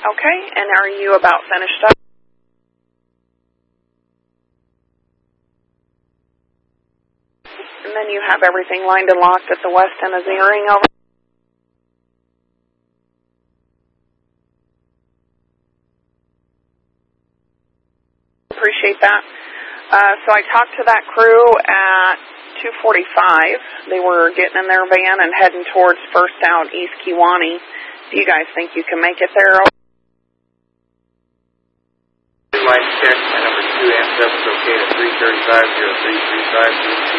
Okay, and are you about finished up? And then you have everything lined and locked at the west end of the earring over? Appreciate that. So I talked to that crew at 2:45. They were getting in their van and heading towards First Out East Kewanee. Do you guys think you can make it there? Line check, my number 2 and 7 is okay at 335-0335.